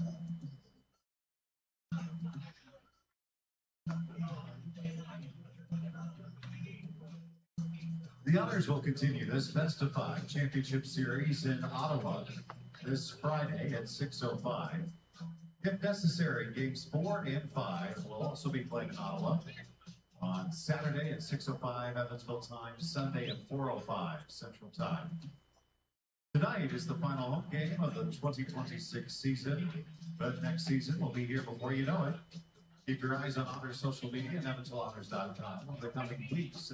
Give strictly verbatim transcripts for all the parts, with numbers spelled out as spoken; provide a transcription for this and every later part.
The Otters will continue this best of five championship series in Ottawa this Friday at six oh five. If necessary, games four and five will also be played in Ottawa on Saturday at six oh five Evansville time, Sunday at four oh five Central Time. Tonight is the final home game of the twenty twenty-six season, but next season will be here before you know it. Keep your eyes on Otters social media and Evansville Otters dot com over the coming weeks.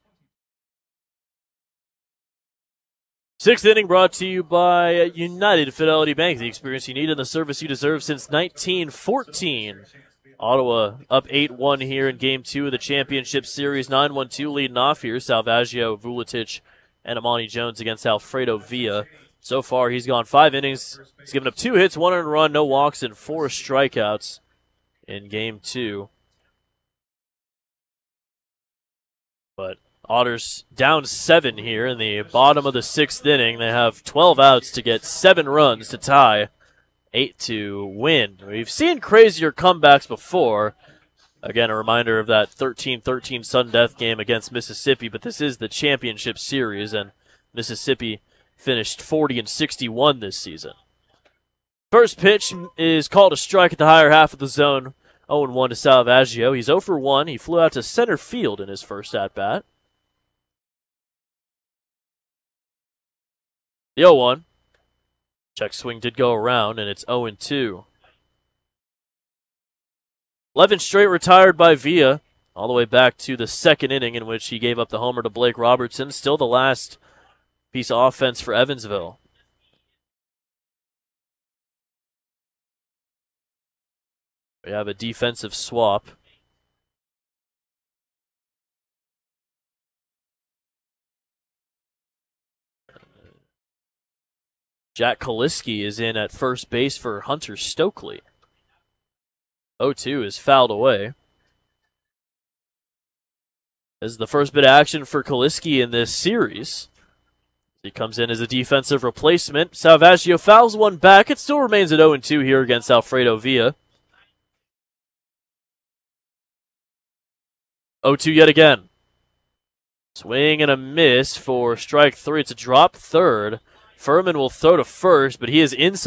Sixth inning brought to you by United Fidelity Bank, the experience you need and the service you deserve since nineteen fourteen. Ottawa up eight one here in Game two of the Championship Series. nine one two leading off here. Salvaggio, Vuletic, and Amani Jones against Alfredo Villa. So far, he's gone five innings. He's given up two hits, one earned run, no walks, and four strikeouts in Game two. But Otters down seven here in the bottom of the sixth inning. They have twelve outs to get seven runs to tie, eight to win. We've seen crazier comebacks before. Again, a reminder of that thirteen thirteen sudden death game against Mississippi, but this is the championship series, and Mississippi finished forty and sixty-one this season. First pitch is called a strike at the higher half of the zone. oh and one to Salvaggio. He's oh for one. He flew out to center field in his first at-bat. The oh one. Check swing did go around, and it's oh and two. eleven straight retired by Villa, all the way back to the second inning in which he gave up the homer to Blake Robertson. Still the last piece of offense for Evansville. We have a defensive swap. Jack Kaliski is in at first base for Hunter Stokely. oh two is fouled away. This is the first bit of action for Kaliski in this series. He comes in as a defensive replacement. Salvaggio fouls one back. It still remains at oh and two here against Alfredo Villa. oh two yet again. Swing and a miss for strike three. It's a drop third. Furman will throw to first, but he is inside.